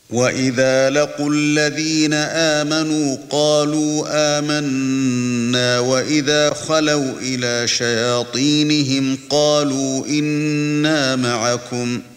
وَإِذَا لَقُوا الَّذِينَ آمَنُوا قَالُوا آمَنَّا وَإِذَا خَلَوْا إِلَى شَيَاطِينِهِمْ قَالُوا إِنَّا مَعَكُمْ